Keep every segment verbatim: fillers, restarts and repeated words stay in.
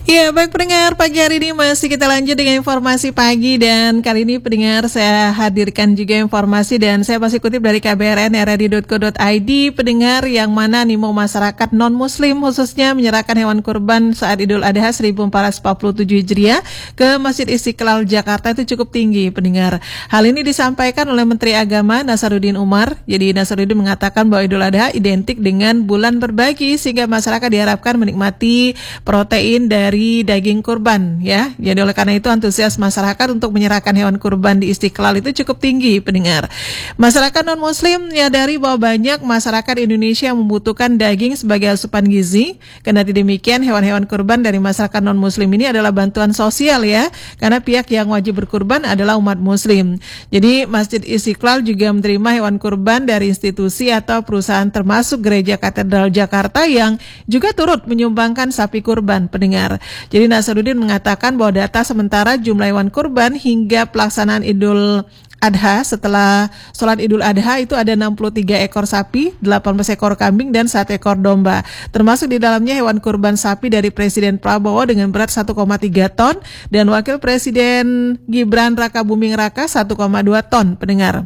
Ya, baik pendengar, pagi hari ini masih kita lanjut dengan informasi pagi, dan kali ini pendengar saya hadirkan juga informasi dan saya masih kutip dari k b r n r r i dot co dot i d, pendengar, yang mana animo masyarakat non-muslim khususnya menyerahkan hewan kurban saat Idul Adha seribu empat ratus empat puluh tujuh Hijriah ke Masjid Istiqlal Jakarta itu cukup tinggi, pendengar. Hal ini disampaikan oleh Menteri Agama Nasaruddin Umar. Jadi Nasaruddin mengatakan bahwa Idul Adha identik dengan bulan berbagi, sehingga masyarakat diharapkan menikmati protein dari daging kurban, ya. Jadi oleh karena itu antusias masyarakat untuk menyerahkan hewan kurban di Istiqlal itu cukup tinggi, pendengar. Masyarakat non-muslim menyadari bahwa banyak masyarakat Indonesia yang membutuhkan daging sebagai asupan gizi. Kendati demikian, hewan-hewan kurban dari masyarakat non-muslim ini adalah bantuan sosial, ya, karena pihak yang wajib berkurban adalah umat muslim. Jadi Masjid Istiqlal juga menerima hewan kurban dari institusi atau perusahaan termasuk Gereja Katedral Jakarta yang juga turut menyumbangkan sapi kurban, pendengar. Jadi Nasaruddin mengatakan bahwa data sementara jumlah hewan kurban hingga pelaksanaan Idul Adha setelah sholat Idul Adha itu ada enam puluh tiga ekor sapi, delapan belas ekor kambing, dan satu ekor domba. Termasuk di dalamnya hewan kurban sapi dari Presiden Prabowo dengan berat satu koma tiga ton dan Wakil Presiden Gibran Rakabuming Raka satu koma dua ton, pendengar.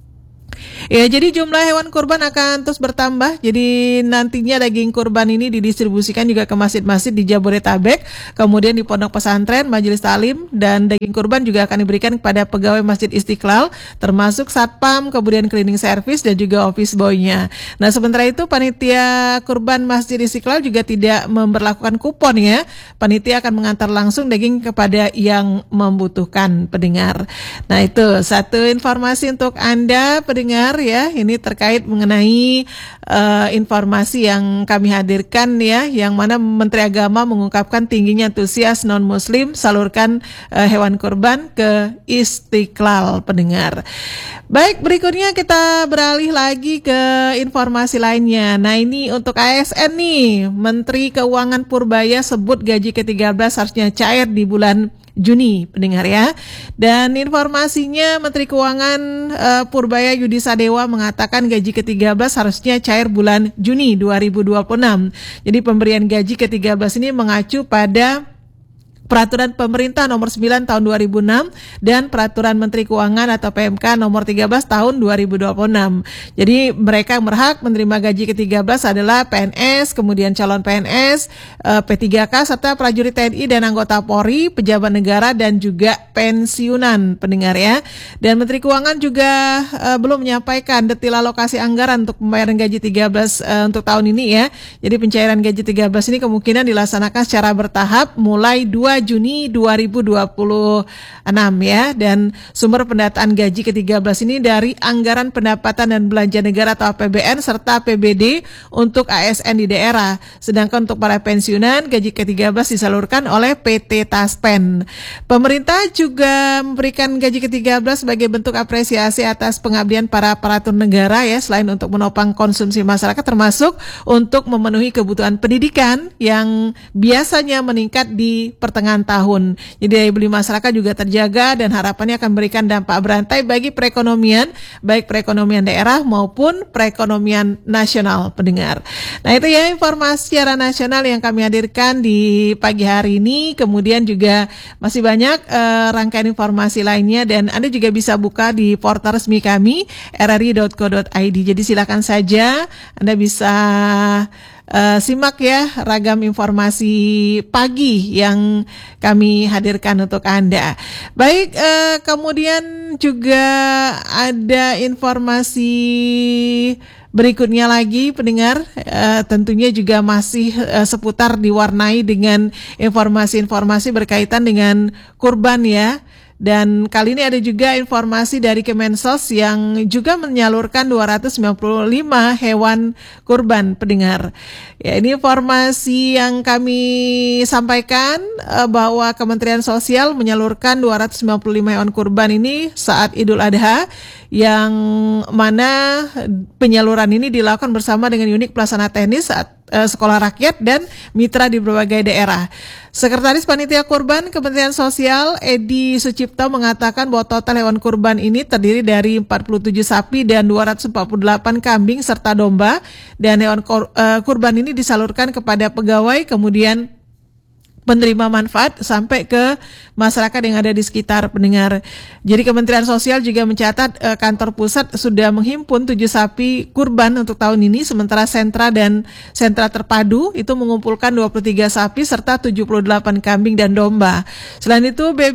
Ya, jadi jumlah hewan kurban akan terus bertambah. Jadi nantinya daging kurban ini didistribusikan juga ke masjid-masjid di Jabodetabek, kemudian di pondok pesantren, majelis taklim, dan daging kurban juga akan diberikan kepada pegawai Masjid Istiqlal, termasuk satpam, kemudian cleaning service, dan juga office boy-nya. Nah, sementara itu panitia kurban Masjid Istiqlal juga tidak memberlakukan kupon, ya. Panitia akan mengantar langsung daging kepada yang membutuhkan, pendengar. Nah, itu satu informasi untuk Anda, pendengar, ya, ini terkait mengenai uh, informasi yang kami hadirkan, ya, yang mana Menteri Agama mengungkapkan tingginya antusias non-muslim salurkan uh, hewan kurban ke Istiqlal, pendengar. Baik, berikutnya kita beralih lagi ke informasi lainnya. Nah, ini untuk A S N nih, Menteri Keuangan Purbaya sebut gaji ke tiga belas harusnya cair di bulan Juni, pendengar, ya. Dan informasinya Menteri Keuangan uh, Purbaya Yudi Sadewa mengatakan gaji ke tiga belas harusnya cair bulan Juni dua ribu dua puluh enam. Jadi pemberian gaji ke tiga belas ini mengacu pada Peraturan Pemerintah Nomor sembilan Tahun dua ribu enam dan Peraturan Menteri Keuangan atau P M K Nomor tiga belas Tahun dua ribu dua puluh enam. Jadi mereka yang berhak menerima gaji ke tiga belas adalah P N S, kemudian calon P N S, P tiga K, serta prajurit T N I dan anggota Polri, pejabat negara, dan juga pensiunan, pendengar, ya. Dan Menteri Keuangan juga uh, belum menyampaikan detail alokasi anggaran untuk pembayaran gaji tiga belas uh, untuk tahun ini, ya. Jadi pencairan gaji tiga belas ini kemungkinan dilaksanakan secara bertahap mulai dua Juni dua ribu dua puluh enam, ya. Dan sumber pendataan gaji ke tiga belas ini dari anggaran pendapatan dan belanja negara atau A P B N serta A P B D untuk A S N di daerah. Sedangkan untuk para pensiunan gaji ke tiga belas disalurkan oleh P T Taspen. Pemerintah juga memberikan gaji ke tiga belas sebagai bentuk apresiasi atas pengabdian para aparatur negara, ya, selain untuk menopang konsumsi masyarakat termasuk untuk memenuhi kebutuhan pendidikan yang biasanya meningkat di pertengahan tahun. Jadi daya beli masyarakat juga terjaga dan harapannya akan memberikan dampak berantai bagi perekonomian, baik perekonomian daerah maupun perekonomian nasional, pendengar. Nah, itu, ya, informasi secara nasional yang kami hadirkan di pagi hari ini. Kemudian juga masih banyak uh, rangkaian informasi lainnya dan Anda juga bisa buka di portal resmi kami r r i dot co dot i d. Jadi silakan saja Anda bisa Uh, simak, ya, ragam informasi pagi yang kami hadirkan untuk Anda. Baik, uh, kemudian juga ada informasi berikutnya lagi, pendengar, uh, tentunya juga masih uh, seputar diwarnai dengan informasi-informasi berkaitan dengan kurban, ya. Dan kali ini ada juga informasi dari Kemensos yang juga menyalurkan dua ratus sembilan puluh lima hewan kurban, pendengar. Ya, ini informasi yang kami sampaikan eh, bahwa Kementerian Sosial menyalurkan dua ratus sembilan puluh lima hewan kurban ini saat Idul Adha, yang mana penyaluran ini dilakukan bersama dengan unit pelaksana teknis saat sekolah rakyat dan mitra di berbagai daerah. Sekretaris Panitia Kurban Kementerian Sosial Edi Sucipto mengatakan bahwa total hewan kurban ini terdiri dari empat puluh tujuh sapi dan dua ratus empat puluh delapan kambing serta domba, dan hewan kur, uh, kurban ini disalurkan kepada pegawai, kemudian penerima manfaat sampai ke masyarakat yang ada di sekitar pendengar. Jadi Kementerian Sosial juga mencatat eh, kantor pusat sudah menghimpun tujuh sapi kurban untuk tahun ini, sementara sentra dan sentra terpadu itu mengumpulkan dua puluh tiga sapi serta tujuh puluh delapan kambing dan domba. Selain itu B B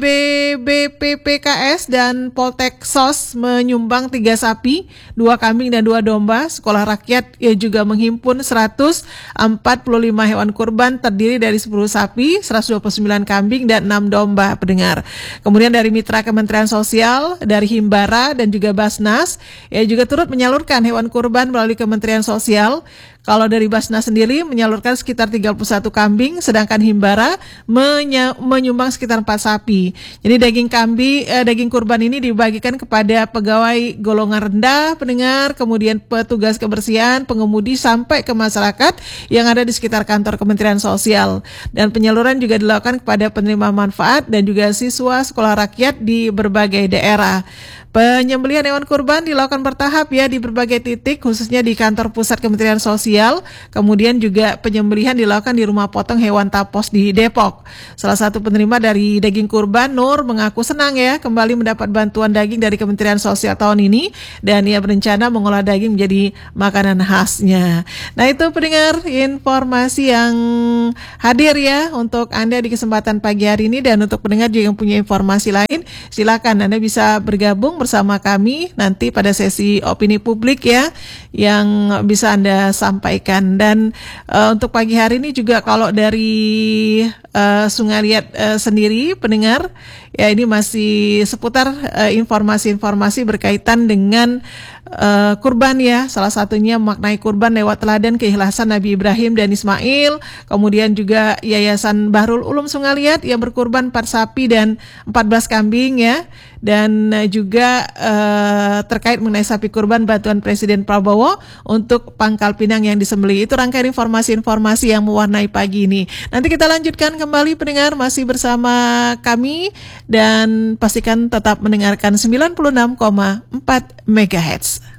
B P P K S dan Poltek Sos menyumbang tiga sapi, dua kambing dan dua domba. Sekolah Rakyat ya juga menghimpun seratus empat puluh lima hewan kurban terdiri dari sepuluh sapi, seratus dua puluh sembilan kambing dan enam domba pendengar. Kemudian dari Mitra Kementerian Sosial, dari Himbara dan juga Basnas, ya juga turut menyalurkan hewan kurban melalui Kementerian Sosial. Kalau dari Basnas sendiri menyalurkan sekitar tiga puluh satu kambing, sedangkan Himbara menya- menyumbang sekitar empat sapi. Jadi daging kambing, eh, daging kurban ini dibagikan kepada pegawai golongan rendah, pendengar, kemudian petugas kebersihan, pengemudi sampai ke masyarakat yang ada di sekitar kantor Kementerian Sosial. Dan penyaluran juga dilakukan kepada penerima manfaat dan juga siswa sekolah rakyat di berbagai daerah. Penyembelihan hewan kurban dilakukan bertahap ya di berbagai titik, khususnya di kantor pusat Kementerian Sosial. Kemudian juga penyembelihan dilakukan di rumah potong hewan Tapos di Depok. Salah satu penerima dari daging kurban, Nur, mengaku senang ya kembali mendapat bantuan daging dari Kementerian Sosial tahun ini, dan ia berencana mengolah daging menjadi makanan khasnya. Nah, itu pendengar informasi yang hadir ya untuk Anda di kesempatan pagi hari ini, dan untuk pendengar juga yang punya informasi lain, silakan Anda bisa bergabung bersama kami nanti pada sesi opini publik ya yang bisa Anda sampaikan. Dan uh, untuk pagi hari ini juga kalau dari uh, Sungai Liat uh, sendiri pendengar ya, ini masih seputar uh, informasi-informasi berkaitan dengan uh, kurban ya. Salah satunya memaknai kurban lewat teladan keikhlasan Nabi Ibrahim dan Ismail. Kemudian juga Yayasan Bahrul Ulum Sungai Liat yang berkurban empat sapi dan empat belas kambing ya. Dan uh, juga uh, terkait mengenai sapi kurban bantuan Presiden Prabowo untuk Pangkal Pinang yang disembelih. Itu rangkaian informasi-informasi yang mewarnai pagi ini. Nanti kita lanjutkan kembali pendengar masih bersama kami, dan pastikan tetap mendengarkan sembilan puluh enam koma empat megahertz.